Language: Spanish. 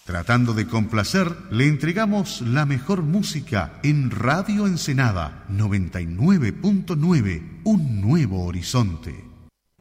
Tratando de complacer, le entregamos la mejor música en Radio Ensenada 99.9, un nuevo horizonte.